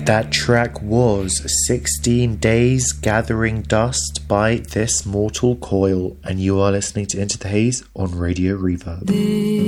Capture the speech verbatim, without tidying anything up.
That track was sixteen Days Gathering Dust by This Mortal Coil, and you are listening to Into the Haze on Radio Reverb.